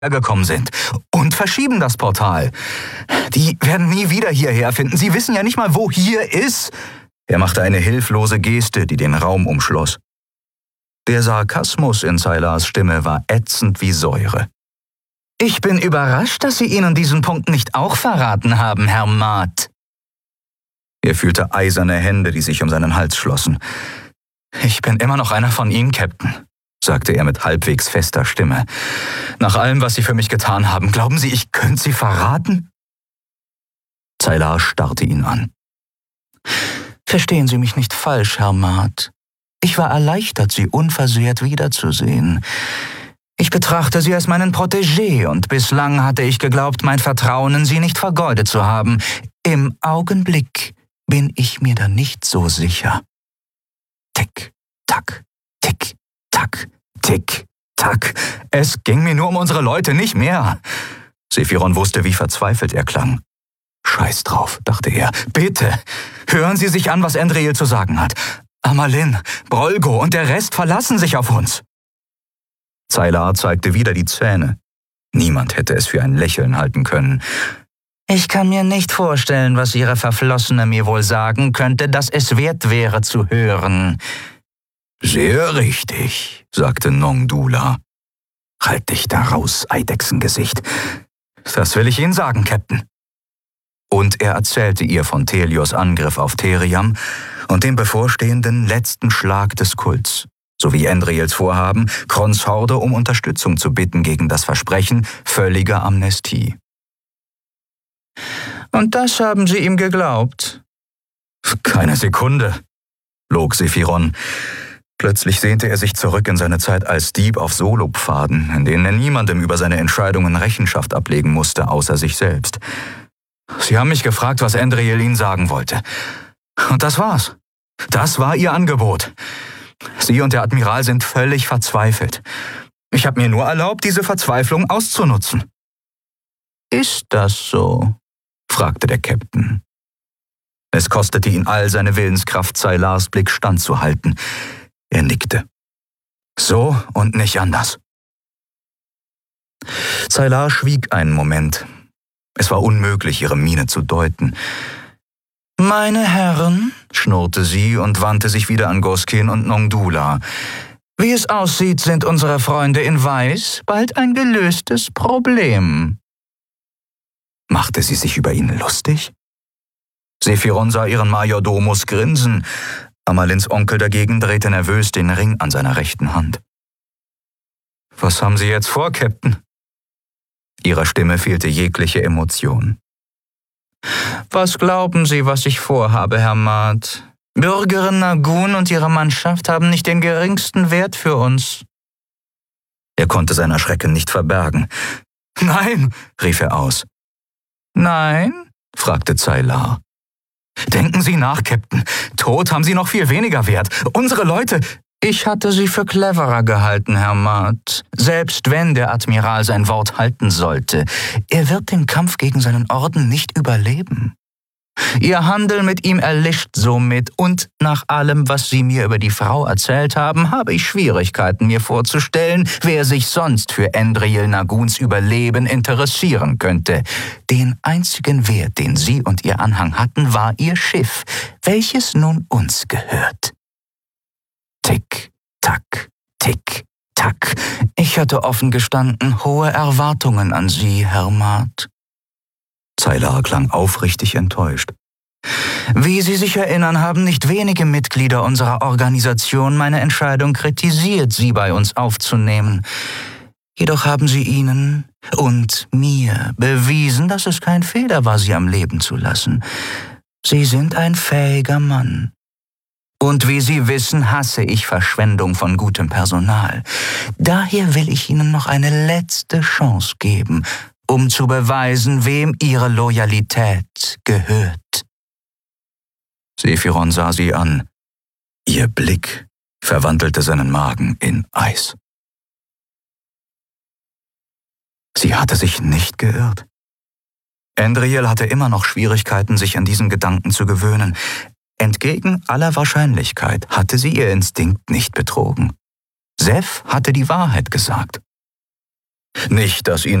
gekommen sind und verschieben das Portal. Die werden nie wieder hierher finden. Sie wissen ja nicht mal, wo hier ist. Er machte eine hilflose Geste, die den Raum umschloss. Der Sarkasmus in Sailars Stimme war ätzend wie Säure. »Ich bin überrascht, dass Sie Ihnen diesen Punkt nicht auch verraten haben, Herr Maat.« Er fühlte eiserne Hände, die sich um seinen Hals schlossen. »Ich bin immer noch einer von Ihnen, Captain«, sagte er mit halbwegs fester Stimme. »Nach allem, was Sie für mich getan haben, glauben Sie, ich könnte Sie verraten?« Sailar starrte ihn an. »Verstehen Sie mich nicht falsch, Herr Maat. Ich war erleichtert, Sie unversehrt wiederzusehen. Ich betrachte Sie als meinen Protégé und bislang hatte ich geglaubt, mein Vertrauen in Sie nicht vergeudet zu haben. Im Augenblick bin ich mir da nicht so sicher.« Tick, tack, tick, tack, tick, tack. Es ging mir nur um unsere Leute, nicht mehr. Sephiron wusste, wie verzweifelt er klang. »Scheiß drauf«, dachte er. »Bitte, hören Sie sich an, was Endriel zu sagen hat. Amalin, Brolgo und der Rest verlassen sich auf uns.« Sailar zeigte wieder die Zähne. Niemand hätte es für ein Lächeln halten können. »Ich kann mir nicht vorstellen, was Ihre Verflossene mir wohl sagen könnte, dass es wert wäre zu hören.« »Sehr richtig«, sagte Nongdula. »Halt dich da raus, Eidechsengesicht. Das will ich Ihnen sagen, Captain.« Und er erzählte ihr von Thelios Angriff auf Theriam und dem bevorstehenden letzten Schlag des Kults, sowie Endriels Vorhaben, Krons Horde um Unterstützung zu bitten gegen das Versprechen völliger Amnestie. »Und das haben Sie ihm geglaubt?« »Keine Sekunde«, log Sephiron. Plötzlich sehnte er sich zurück in seine Zeit als Dieb auf Solopfaden, in denen er niemandem über seine Entscheidungen Rechenschaft ablegen musste, außer sich selbst. »Sie haben mich gefragt, was Endriel Ihnen sagen wollte. Und das war's. Das war Ihr Angebot. Sie und der Admiral sind völlig verzweifelt. Ich habe mir nur erlaubt, diese Verzweiflung auszunutzen.« »Ist das so?« fragte der Captain. Es kostete ihn all seine Willenskraft, Sailars Blick standzuhalten. Er nickte. »So und nicht anders.« Sailar schwieg einen Moment. Es war unmöglich, ihre Miene zu deuten. »Meine Herren«, schnurrte sie und wandte sich wieder an Goskin und Nongdula. »Wie es aussieht, sind unsere Freunde in Weiß bald ein gelöstes Problem.« Machte sie sich über ihn lustig? Sephiron sah ihren Majordomus grinsen. Amalins Onkel dagegen drehte nervös den Ring an seiner rechten Hand. »Was haben Sie jetzt vor, Captain?« Ihrer Stimme fehlte jegliche Emotion. »Was glauben Sie, was ich vorhabe, Herr Maat? Bürgerin Nagun und ihre Mannschaft haben nicht den geringsten Wert für uns.« Er konnte seinen Schrecken nicht verbergen. »Nein«, rief er aus. »Nein?« fragte Sailar. »Denken Sie nach, Captain. Tot haben Sie noch viel weniger Wert. Unsere Leute...« »Ich hatte Sie für cleverer gehalten, Herr Maat. Selbst wenn der Admiral sein Wort halten sollte, er wird den Kampf gegen seinen Orden nicht überleben. Ihr Handel mit ihm erlischt somit, und nach allem, was Sie mir über die Frau erzählt haben, habe ich Schwierigkeiten, mir vorzustellen, wer sich sonst für Endriel Naguns Überleben interessieren könnte. Den einzigen Wert, den Sie und Ihr Anhang hatten, war Ihr Schiff, welches nun uns gehört.« Tick, tack, tick, tack. Ich hatte offen gestanden hohe Erwartungen an Sie, Herr Maat. Sailar klang aufrichtig enttäuscht. »Wie Sie sich erinnern, haben nicht wenige Mitglieder unserer Organisation meine Entscheidung kritisiert, Sie bei uns aufzunehmen. Jedoch haben Sie ihnen und mir bewiesen, dass es kein Fehler war, Sie am Leben zu lassen. Sie sind ein fähiger Mann. Und wie Sie wissen, hasse ich Verschwendung von gutem Personal. Daher will ich Ihnen noch eine letzte Chance geben, um zu beweisen, wem Ihre Loyalität gehört.« Sephiron sah sie an. Ihr Blick verwandelte seinen Magen in Eis. Sie hatte sich nicht geirrt. Endriel hatte immer noch Schwierigkeiten, sich an diesen Gedanken zu gewöhnen. Entgegen aller Wahrscheinlichkeit hatte sie ihr Instinkt nicht betrogen. Seth hatte die Wahrheit gesagt. Nicht, dass ihn